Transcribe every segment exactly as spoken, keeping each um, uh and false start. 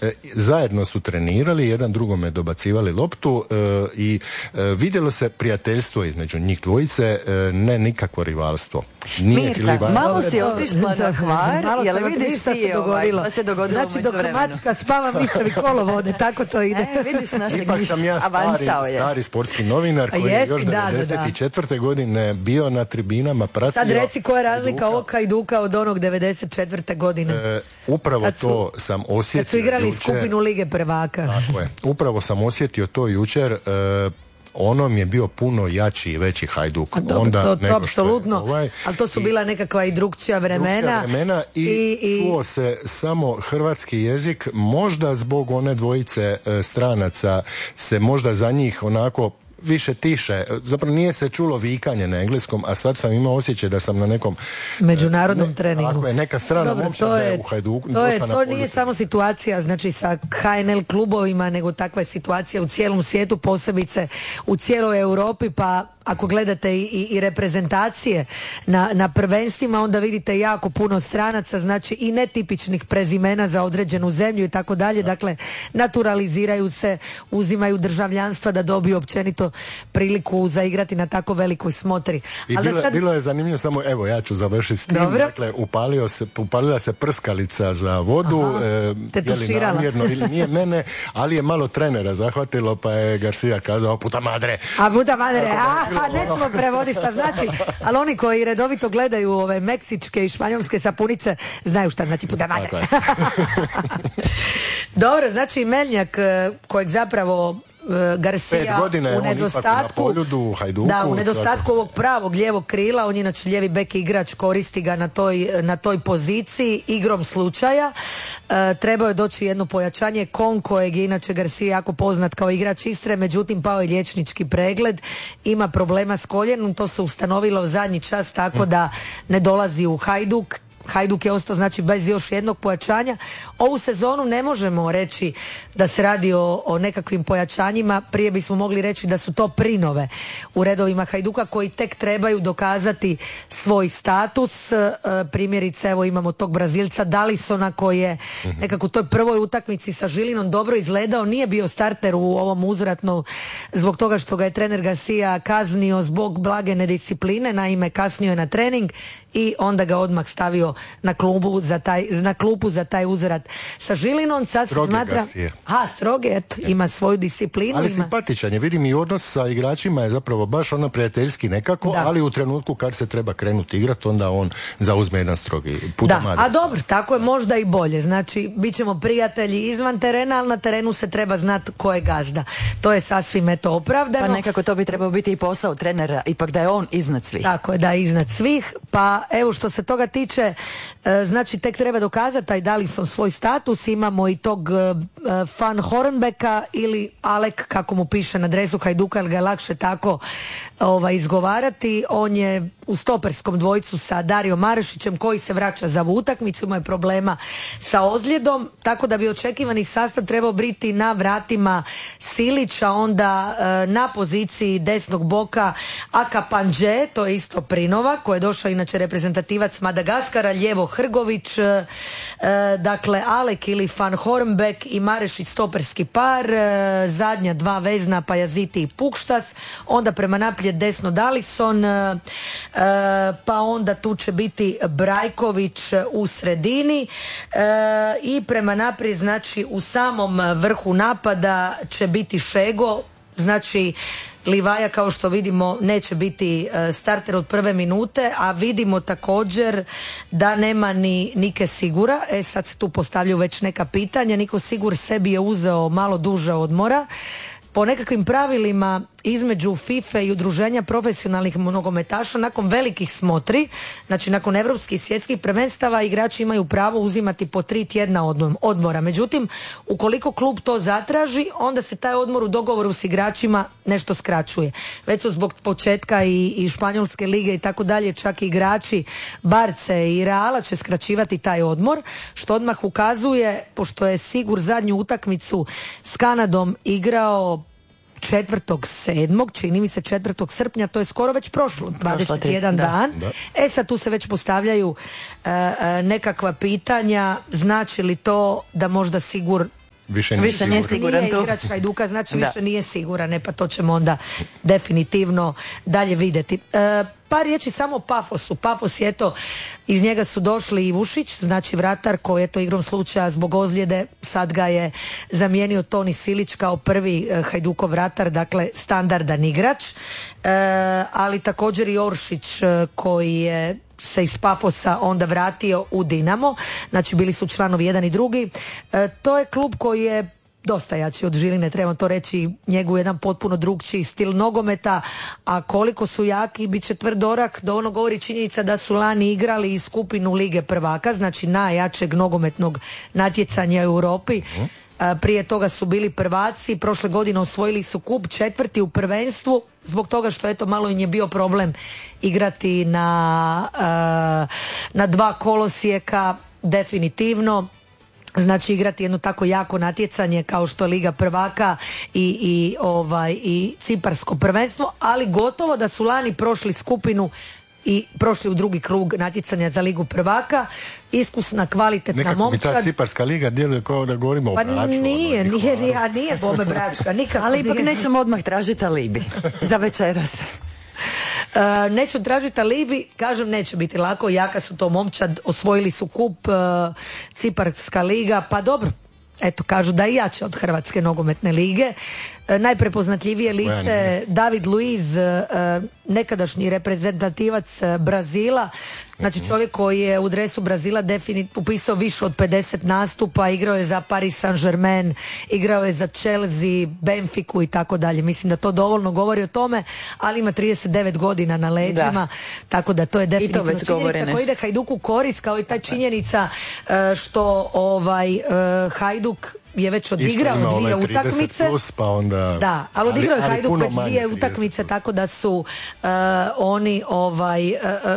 e, zajedno su trenirali, jedan drugome dobacivali loptu e, i e, vidjelo se prijateljstvo između njih dvojice, e, ne nikakvo rivalstvo. Nije Mirta, rival... malo si otišla na Hvar, malo jel se vidiš šta ti se dogodilo? Šta se dogodilo Znači dok mačka spava miševi kolo vode, tako to ide. E, vidiš našeg Ipak sam ja stari, stari sportski novinar koji je još devedeset četvrte godine bio na tribinama, pratio... Sad reci koja je razlika ovog Hajduka od onog devedeset četvrte godine. E, upravo Kad su- to sam osjetio Kad su igrali jučer. skupinu Lige prvaka. Tako je. Upravo sam osjetio to jučer. E, ono mi je bio puno jači i veći Hajduk. A dobro, onda to, to nego što je apsolutno, ovaj. ali to su I- bila nekakva i drugčija vremena. drugčija vremena i, i, i čuo se samo hrvatski jezik, možda zbog one dvojice e, stranaca se možda za njih onako više tiše, zapravo nije se čulo vikanje na engleskom, a sad sam imao osjećaj da sam na nekom međunarodnom ne, treningu. Tako je, neka strana Dobro, momčad to da je je, u Hajduku to, je, došla na to nije područje. samo situacija znači sa H N L klubovima, nego takva je situacija u cijelom svijetu, posebice u cijeloj Europi, pa ako gledate i, i, i reprezentacije na, na prvenstvima, onda vidite jako puno stranaca, znači i netipičnih prezimena za određenu zemlju i tako dalje, dakle naturaliziraju se, uzimaju državljanstva da dobiju općenito priliku zaigrati na tako velikoj smotri. I Ali bilo, sad- bilo je zanimljivo, samo evo ja ću završiti s tim, Dobro. dakle upalio se, upalila se prskalica za vodu, Aha, e, te je li tuširala. namjerno ili nije mene, ali je malo trenera zahvatilo, pa je Garcia kazao puta madre. A buda madre, aha, nećemo prevoditi šta znači, ali oni koji redovito gledaju ove meksičke i španjolske sapunice znaju šta znači puta madre. Tako je. Dobro, znači Melnjak eh, kojeg zapravo eh, Garcia Pet godina je u on ipak nedostatku na Poljudu, u Hajduku, da, u tako. nedostatku ovog pravog lijevog krila, on je inače lijevi bek igrač, koristi ga na toj, na toj poziciji igrom slučaja. E, trebao je doći jedno pojačanje, Kon kojeg je inače Garcia jako poznat kao igrač Istre, međutim pao je liječnički pregled, ima problema s koljenom, to se ustanovilo zadnji čas, tako da ne dolazi u Hajduk. Hajduk je ostao znači bez još jednog pojačanja. Ovu sezonu ne možemo reći da se radi o, o nekakvim pojačanjima, prije bismo mogli reći da su to prinove u redovima Hajduka koji tek trebaju dokazati svoj status. E, primjerice evo imamo tog Brazilca Dalisona koji je nekako u toj prvoj utakmici sa Žilinom dobro izgledao, nije bio starter u ovom uzvratnom zbog toga što ga je trener Garcia kaznio zbog blage nediscipline, naime kasnio je na trening i onda ga odmah stavio na klubu za taj, na klupu za taj uzvrat sa Žilinom. Sad se Stroge smatra, Garcia. ha, stroge, eto, ima svoju disciplinu. Ali ima... simpatičan je, vidim i odnos sa igračima je zapravo baš ono prijateljski nekako, Da. ali u trenutku kad se treba krenuti igrati, onda on zauzme jedan strogi puta Da, madre. a dobro, tako je možda i bolje. Znači, bit ćemo prijatelji izvan terena, ali na terenu se treba znati ko je gazda. To je sasvim eto opravdano. Pa nekako to bi trebao biti i posao trenera, ipak da je on iznad svih. Tako je, da, iznad svih. Pa evo što se toga tiče, e, znači tek treba dokazati taj Dalison svoj status. Imamo i tog e, Van Hornbeka ili Alek, kako mu piše na dresu Hajduka, jer ga je lakše tako ovaj, izgovarati. On je u stoperskom dvojcu sa Dario Marešićem koji se vraća za ovu utakmicu, ima je problema sa ozljedom, tako da bi očekivani sastav trebao biti na vratima Silića, onda e, na poziciji desnog boka Aka Pandže, to je isto Prinova, koji je došao inače reprezentativac Madagaskara, lijevo Hrgović, e, e, dakle Alek ili Van Hornbeck i Marešić stoperski par, e, zadnja dva vezna Pajaziti i Pukštas, onda prema naprijed desno Dalison, e, e, pa onda tu će biti Brajković u sredini e, i prema naprijed znači u samom vrhu napada će biti Šego, znači Livaja kao što vidimo neće biti e, starter od prve minute, a vidimo također da nema ni Nike Sigura. E sad se tu postavljaju već neka pitanja. Niko Sigur sebi je uzeo malo duže odmora. Po nekakvim pravilima između FIFA i udruženja profesionalnih nogometaša nakon velikih smotri, znači nakon europskih i svjetskih prvenstava, igrači imaju pravo uzimati po tri tjedna odmora. Međutim, ukoliko klub to zatraži, onda se taj odmor u dogovoru s igračima nešto skraćuje. Već su zbog početka i, i Španjolske lige i tako dalje, čak i igrači Barce i Reala će skraćivati taj odmor, što odmah ukazuje, pošto je Sigur zadnju utakmicu s Kanadom igrao četvrtog sedmog, čini mi se četvrtog srpnja, to je skoro već prošlo, dvadeset jedan da, dan. da. E sad tu se već postavljaju e, e, nekakva pitanja, znači li to da možda Sigur više nije, više nije siguran. Nije igrač Hajduka, znači da. Više nije siguran, ne, pa to ćemo onda definitivno dalje vidjeti. E, par riječi samo o Pafosu. Pafos je to, iz njega su došli i Vušić, znači vratar koji je to igrom slučaja zbog ozljede, sad ga je zamijenio Toni Silić kao prvi e, Hajdukov vratar, dakle standardan igrač, e, ali također i Oršić e, koji je se iz Pafosa onda vratio u Dinamo, znači bili su članovi jedan i drugi. E, to je klub koji je dosta jači od Žiline, trebam to reći, njegov jedan potpuno drugčiji stil nogometa, a koliko su jaki, bit će tvrd orak, dovoljno govori činjenica da su lani igrali i skupinu Lige prvaka, znači najjačeg nogometnog natjecanja u Europi. Prije toga su bili prvaci, prošle godine osvojili su kup, četvrti u prvenstvu, zbog toga što eto malo im je bio problem igrati na, na dva kolosijeka, definitivno. Znači igrati jedno tako jako natjecanje kao što je Liga prvaka i, i, ovaj, i Ciparsko prvenstvo, ali gotovo da su lani prošli skupinu i prošli u drugi krug natjecanja za Ligu prvaka. Iskusna, kvalitetna nekako momčad. Nekako mi ta Ciparska liga djeluje kao da govorimo pa o braču. Nije, ono, nije, nije, nije bome bračka. Nikako ali ipak nije. Nećemo odmah tražiti alibi za večeras. Uh, neću tražiti alibi, kažem neće biti lako, jaka su to momčad, osvojili su kup, uh, Ciparska liga, pa dobro, eto kažu da je jače od Hrvatske nogometne lige. E, najprepoznatljivije lice David Luiz, e, nekadašnji reprezentativac Brazila, znači čovjek koji je u dresu Brazila definit, upisao više od pedeset nastupa, igrao je za Paris Saint-Germain, igrao je za Chelsea, Benfiku i tako dalje. Mislim da to dovoljno govori o tome, ali ima trideset devet godina na leđima, da. Tako da to je definitivno činjenica koja ide Hajduku korist, kao i ta činjenica e, što ovaj e, Hajduk je već odigrao dvije utakmice. Plus, pa onda... Da, ali odigrao je Hajduk već dvije utakmice, tako da su uh, oni ovaj uh,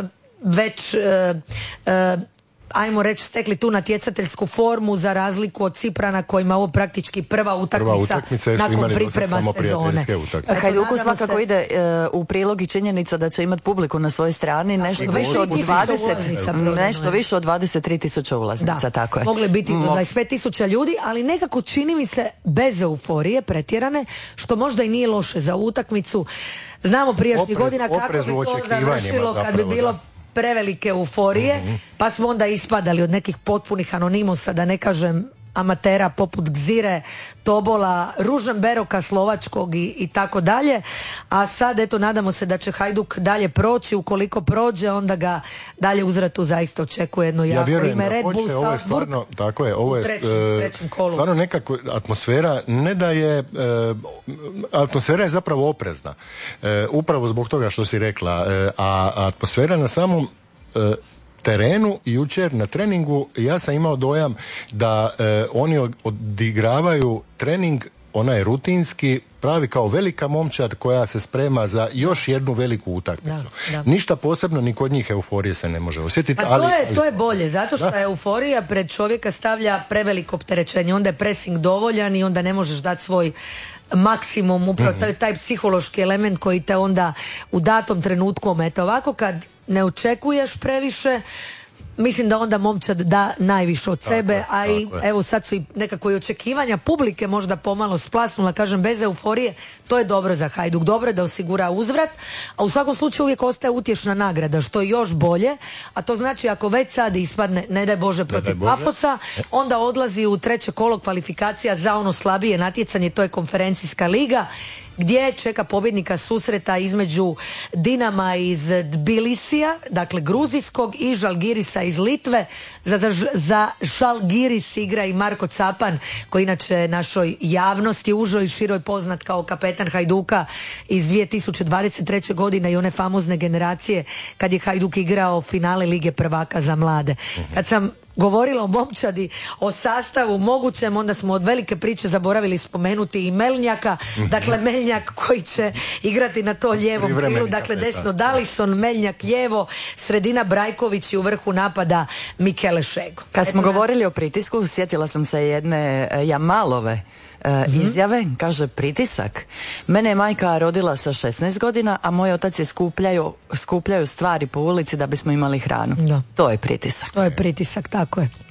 već uh, uh, ajmo reći stekli tu natjecateljsku formu za razliku od Ciprana kojima ovo praktički prva utakmica, prva utakmica nakon priprema sezone. Hajduku svakako se... ide uh, u prilog i činjenica da će imati publiku na svojoj strani, nešto više od dvadeset, nešto više od dvadeset tri tisuće ulaznica, da, tako je. Mogli biti do dvadeset pet tisuća ljudi, ali nekako čini mi se bez euforije pretjerane, što možda i nije loše za utakmicu. Znamo prijašnjih godina kako bi to završilo kad bi bilo da. prevelike euforije, mm-hmm. pa smo onda ispadali od nekih potpunih anonimusa, da ne kažem amatera poput Gzire, Tobola, Ružemberoka slovačkog i, i tako dalje, a sad eto nadamo se da će Hajduk dalje proći, ukoliko prođe onda ga dalje uzratu zaista očekuje jedno jako ja ime Red Bull Salzburg. Ovo je stvarno, tako je, ovo je trećem, trećem kolu. Stvarno nekako atmosfera, ne da je, e, atmosfera je zapravo oprezna, e, upravo zbog toga što si rekla, e, a atmosfera na samom e, terenu jučer na treningu ja sam imao dojam da e, oni odigravaju trening, onaj rutinski, pravi kao velika momčad koja se sprema za još jednu veliku utakmicu. Da, da. Ništa posebno ni kod njih euforije se ne može osjetiti. Pa ali, to, je, ali... to je bolje, zato što da. euforija pred čovjeka stavlja preveliko opterećenje, onda je pressing dovoljan i onda ne možeš dati svoj maksimum, upravo mm-hmm. taj, taj psihološki element koji te onda u datom trenutku ometa. Ovako kad ne očekuješ previše, mislim da onda momčad da najviše od sebe, je, a i evo sad su i nekako i očekivanja publike možda pomalo splasnula, kažem bez euforije, to je dobro za Hajduk, dobro je da osigura uzvrat, a u svakom slučaju uvijek ostaje utješna nagrada, što je još bolje, a to znači ako već sad ispadne, ne daj Bože, protiv Pafosa, onda odlazi u treće kolo kvalifikacija za ono slabije natjecanje, to je konferencijska liga, gdje čeka pobjednika susreta između Dinama iz Tbilisija, dakle gruzijskog, i Žalgirisa iz Litve. Za, za, za Žalgiris igra i Marko Capan, koji inače našoj javnosti užoj i široj poznat kao kapetan Hajduka iz dvije tisuće dvadeset treće godine i one famozne generacije kad je Hajduk igrao finale Lige prvaka za mlade. Kad sam govorila o momčadi, o sastavu mogućem, onda smo od velike priče zaboravili spomenuti i Melnjaka, dakle Melnjak koji će igrati na to lijevom krilu, dakle desno Dalison, Melnjak lijevo, sredina Brajković i u vrhu napada Mikele Šego. Kad smo Eto, govorili o pritisku, sjetila sam se jedne Jamalove Mm-hmm. izjave, kaže pritisak. Mene je majka rodila sa šesnaest godina, a moj otac je skupljaju, skupljaju stvari po ulici da bismo imali hranu. Da. To je pritisak. To je pritisak, tako je.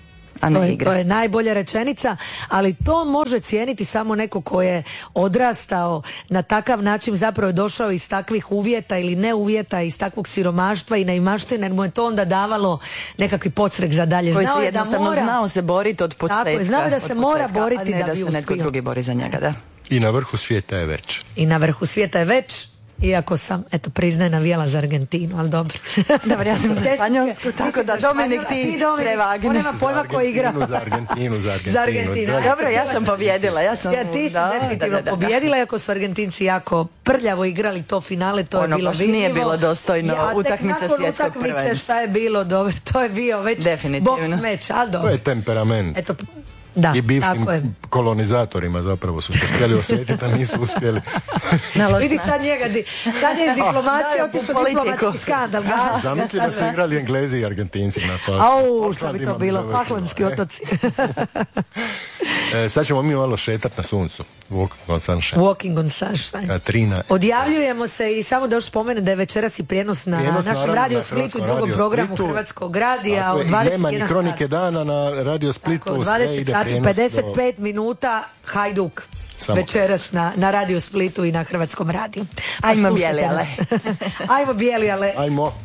a ne to je, igra. To je najbolja rečenica, ali to može cijeniti samo neko ko je odrastao na takav način, zapravo je došao iz takvih uvjeta ili ne uvjeta, iz takvog siromaštva i neimaštine, jer mu je to onda davalo nekakvi podsrek za dalje. Koji Znao si je da jednostavno mora, znao se boriti od početka. tako je, znao je da od se mora početka, boriti a ne da da bi se netko uspio. drugi bori za njega, da. I na vrhu svijeta je već. I na vrhu svijeta je već, iako sam, eto, priznaje, navijala za Argentinu, ali dobro. Dobro, ja sam za Španjolsku, tako da Dominik ti prevagne. On nema pojma ko igra. Za Argentinu, za Argentinu. Za Argentinu. Dragi- Dobro, ja sam pobjedila. Ja sam, Ja, ti si da, definitivno da, da, da. pobjedila, iako su Argentinci jako prljavo igrali to finale, to Ono je bilo baš vidljivo. nije bilo dostojno Ja, a tek utakmice nakon svjetskog utakmice prvenstva. šta je bilo, dobro, to je bio već Definitivno. boks meč, ali To dobro. je temperament. Eto, da, I bivšim tako je. kolonizatorima zapravo su se htjeli osjetiti, a nisu uspjeli. Na loš Vidi sad način. njega, di, sad je iz diplomacije Da, otišao u politiku. diplomatski skandal. gas. Zamisli da su igrali Englezi i Argentinci na to. Au, što bi to bilo, Falklandski otoci. E, sad ćemo mi malo šetati na suncu. Walking on sunshine. Walking on sunshine. Katrina. Odjavljujemo se i samo da još spomene da je večeras i prijenos na Prijenos, našem naravno, Radio na Splitu i Hrvatskom drugom Radio programu Splitu. Hrvatskog radija Tako od je, i nema ni dvadeset jedan kronike sat. dana na Radio Splitu. Tako, sve dvadeset ide sati, prijenos pedeset do- pet minuta, Hajduk. Samo. Večeras na, na Radio Splitu i na Hrvatskom radiju. Pa Ajmo slušajte bijeli, nas. Ajmo bijeli, ale. Ajmo.